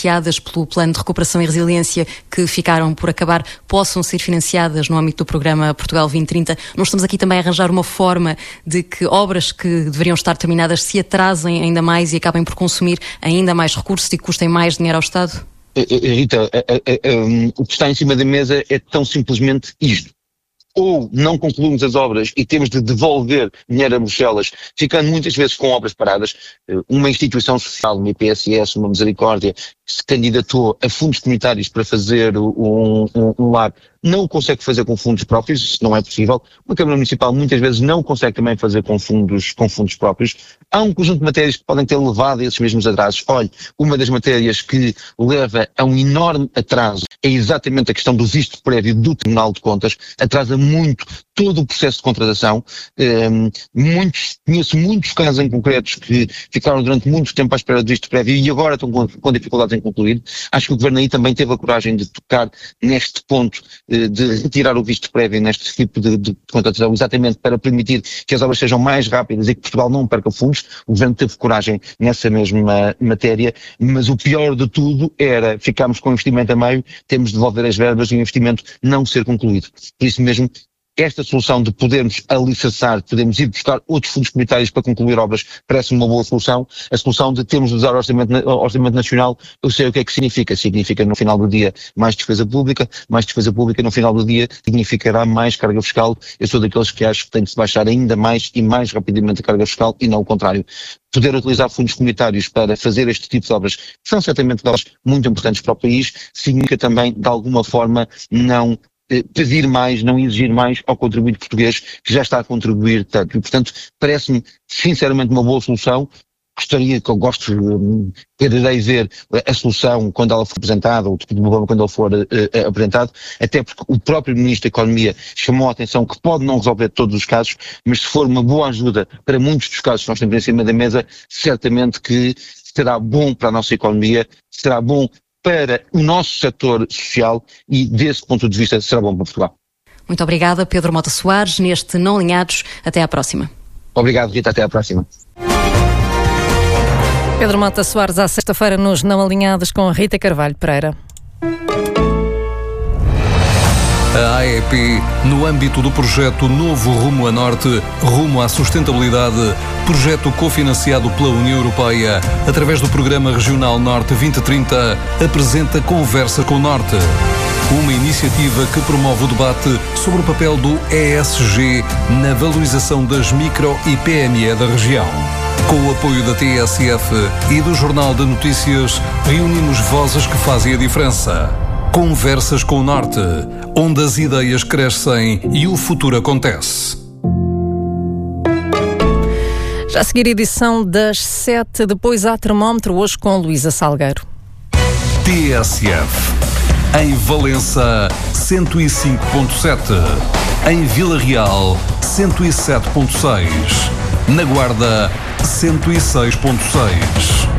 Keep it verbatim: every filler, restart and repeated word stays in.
financiadas pelo Plano de Recuperação e Resiliência que ficaram por acabar possam ser financiadas no âmbito do programa Portugal vinte trinta. Nós estamos aqui também a arranjar uma forma de que obras que deveriam estar terminadas se atrasem ainda mais e acabem por consumir ainda mais recursos e custem mais dinheiro ao Estado? Rita, o que está em cima da mesa é tão simplesmente isto. Ou não concluímos as obras e temos de devolver dinheiro a Bruxelas, ficando muitas vezes com obras paradas. Uma instituição social, uma I P S S, uma Misericórdia, que se candidatou a fundos comunitários para fazer um, um, um lar, não o consegue fazer com fundos próprios, isso não é possível. Uma Câmara Municipal muitas vezes não o consegue também fazer com fundos, com fundos próprios. Há um conjunto de matérias que podem ter levado a esses mesmos atrasos. Olha, uma das matérias que leva a um enorme atraso é exatamente a questão do visto prévio do Tribunal de Contas, atrasa muito todo o processo de contratação. Um, muitos, conheço muitos casos em concretos que ficaram durante muito tempo à espera do visto prévio e agora estão com, com dificuldades em concluir. Acho que o Governo aí também teve a coragem de tocar neste ponto, de retirar o visto prévio neste tipo de, de contratação, exatamente para permitir que as obras sejam mais rápidas e que Portugal não perca fundos. O Governo teve coragem nessa mesma matéria, mas o pior de tudo era ficarmos com o investimento a meio, temos de devolver as verbas e o investimento não ser concluído. Por isso mesmo, esta solução de podermos alicerçar, podermos ir buscar outros fundos comunitários para concluir obras, parece uma boa solução. A solução de termos de usar o orçamento, o orçamento nacional, eu sei o que é que significa. Significa no final do dia mais despesa pública, mais despesa pública no final do dia significará mais carga fiscal. Eu sou daqueles que acho que tem de se baixar ainda mais e mais rapidamente a carga fiscal e não o contrário. Poder utilizar fundos comunitários para fazer este tipo de obras, que são certamente obras muito importantes para o país, significa também, de alguma forma, não pedir mais, não exigir mais ao contribuinte português que já está a contribuir tanto. E, portanto, parece-me sinceramente uma boa solução. Gostaria, que eu gosto, quererei ver a solução quando ela for apresentada, ou tipo de problema quando ela for uh, apresentado, até porque o próprio Ministro da Economia chamou a atenção que pode não resolver todos os casos, mas se for uma boa ajuda para muitos dos casos que nós temos em cima da mesa, certamente que será bom para a nossa economia, será bom para o nosso setor social e, desse ponto de vista, será bom para Portugal. Muito obrigada, Pedro Mota Soares, neste Não Alinhados. Até à próxima. Obrigado, Rita. Até à próxima. Pedro Mota Soares, à sexta-feira, nos Não Alinhados, com a Rita Carvalho Pereira. A A E P, no âmbito do projeto Novo Rumo a Norte, Rumo à Sustentabilidade, projeto cofinanciado pela União Europeia, através do Programa Regional Norte vinte trinta, apresenta Conversa com o Norte. Uma iniciativa que promove o debate sobre o papel do E S G na valorização das micro e P M E da região. Com o apoio da T S F e do Jornal de Notícias, reunimos vozes que fazem a diferença. Conversas com o Norte, onde as ideias crescem e o futuro acontece. Já a seguir, edição das sete, depois há termómetro, hoje com Luísa Salgueiro. T S F. Em Valença, cento e cinco ponto sete. Em Vila Real, cento e sete ponto seis. Na Guarda, cento e seis ponto seis.